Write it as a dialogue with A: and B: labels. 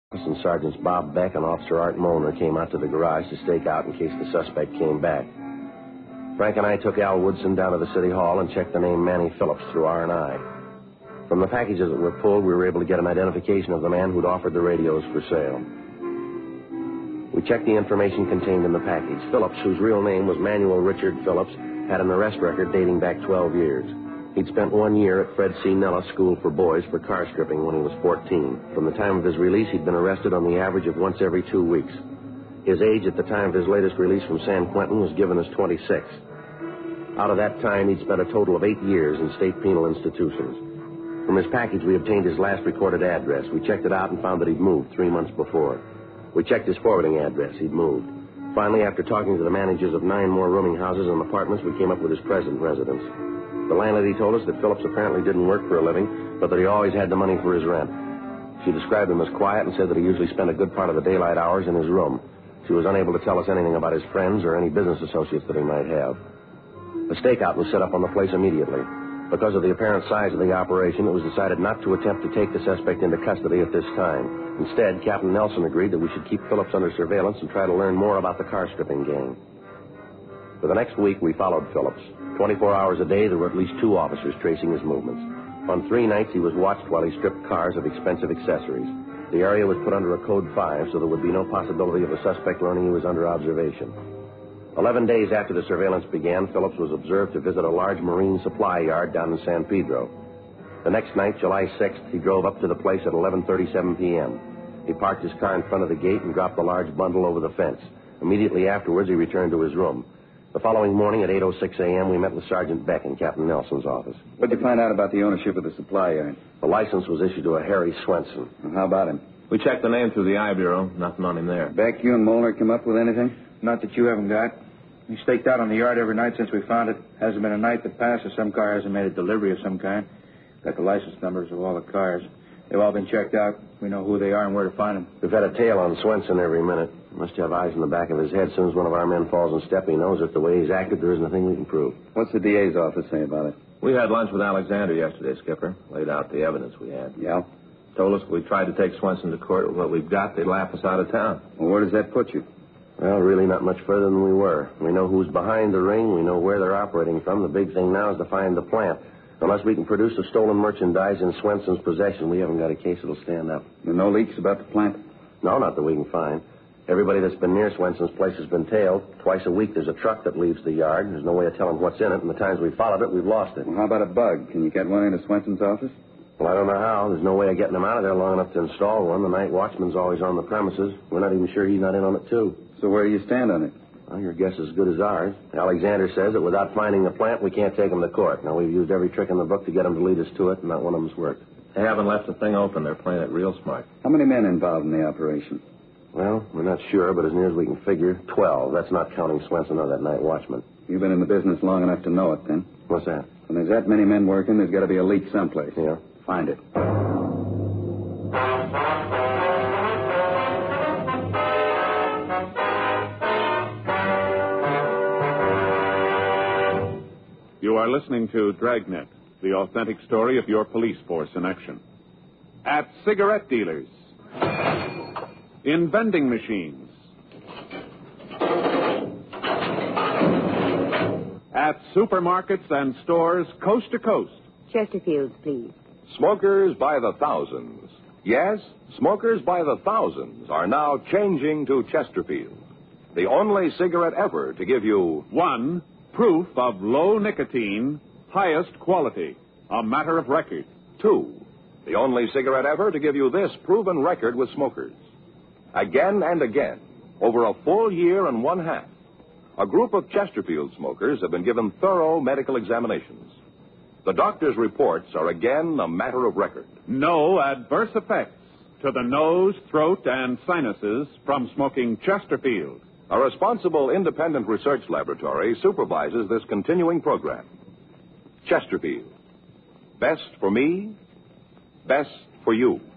A: and Sergeants Bob Beck and Officer Art Molnar came out to the garage to stake out in case the suspect came back. Frank and I took Al Woodson down to the city hall and checked the name Manny Phillips through R&I. From the packages that were pulled, we were able to get an identification of the man who'd offered the radios for sale. We checked the information contained in the package. Phillips, whose real name was Manuel Richard Phillips, had an arrest record dating back 12 years. He'd spent 1 year at Fred C. Nellis School for Boys for car stripping when he was 14. From the time of his release, he'd been arrested on the average of once every 2 weeks. His age at the time of his latest release from San Quentin was given as 26. Out of that time, he'd spent a total of 8 years in state penal institutions. From his package, we obtained his last recorded address. We checked it out and found that he'd moved 3 months before. We checked his forwarding address. He'd moved. Finally, after talking to the managers of 9 more rooming houses and apartments, we came up with his present residence. The landlady told us that Phillips apparently didn't work for a living, but that he always had the money for his rent. She described him as quiet and said that he usually spent a good part of the daylight hours in his room. She was unable to tell us anything about his friends or any business associates that he might have. A stakeout was set up on the place immediately. Because of the apparent size of the operation, it was decided not to attempt to take the suspect into custody at this time. Instead, Captain Nelson agreed that we should keep Phillips under surveillance and try to learn more about the car stripping gang. For the next week, we followed Phillips. 24 hours a day, there were at least 2 officers tracing his movements. On 3 nights, he was watched while he stripped cars of expensive accessories. The area was put under a Code 5, so there would be no possibility of the suspect learning he was under observation. 11 days after the surveillance began, Phillips was observed to visit a large marine supply yard down in San Pedro. The next night, July 6th, he drove up to the place at 11:37 p.m. He parked his car in front of the gate and dropped the large bundle over the fence. Immediately afterwards, he returned to his room. The following morning at 8:06 a.m., we met with Sergeant Beck in Captain Nelson's office.
B: What did you find out about the ownership of the supply yard?
A: The license was issued to a Harry Swenson.
B: Well, how about him?
C: We checked the name through the I Bureau. Nothing on him there.
B: Beck, you and Molnar come up with anything?
D: Not that you haven't got. We staked out on the yard every night since we found it. Hasn't been a night that passes some car hasn't made a delivery of some kind. Got the license numbers of all the cars. They've all been checked out. We know who they are and where to find them.
A: We've had a tail on Swenson every minute. Must have eyes in the back of his head. As soon as one of our men falls in step, he knows that the way he's acted, there isn't a thing we can prove.
B: What's the DA's office say about it?
C: We had lunch with Alexander yesterday, Skipper. Laid out the evidence we had.
B: Yeah?
C: Told us if we tried to take Swenson to court with what we've got, they'd laugh us out of town.
B: Well, where does that put you?
A: Well, really not much further than we were. We know who's behind the ring. We know where they're operating from. The big thing now is to find the plant. Unless we can produce the stolen merchandise in Swenson's possession, we haven't got a case that'll stand up.
B: There are no leaks about the plant?
A: No, not that we can find. Everybody that's been near Swenson's place has been tailed. Twice a week there's a truck that leaves the yard. There's no way of telling what's in it, and the times we followed it, we've lost it.
B: Well, how about a bug? Can you get one into Swenson's office?
A: Well, I don't know how. There's no way of getting him out of there long enough to install one. The night watchman's always on the premises. We're not even sure he's not in on it, too.
B: So where do you stand on it?
A: Well, your guess is as good as ours. Alexander says that without finding the plant, we can't take him to court. Now, we've used every trick in the book to get him to lead us to it, and not one of them's worked.
C: They haven't left the thing open. They're playing it real smart.
B: How many men involved in the operation?
A: Well, we're not sure, but as near as we can figure, 12. That's not counting Swenson or that night watchman.
B: You've been in the business long enough to know it, then.
A: What's that?
B: When there's that many men working, there's got to be a leak someplace.
A: Yeah.
B: Find it.
E: You are listening to Dragnet, the authentic story of your police force in action. At cigarette dealers, in vending machines, at supermarkets and stores coast to coast.
F: Chesterfields, please.
G: Smokers by the thousands. Yes, smokers by the thousands are now changing to Chesterfield, the only cigarette ever to give you
E: 1. Proof of low nicotine, highest quality. A matter of record.
G: 2. The only cigarette ever to give you this proven record with smokers. Again and again, over a full year and 1/2, a group of Chesterfield smokers have been given thorough medical examinations. The doctor's reports are again a matter of record.
E: No adverse effects to the nose, throat, and sinuses from smoking Chesterfield.
G: A responsible independent research laboratory supervises this continuing program. Chesterfield. Best for me, best for you.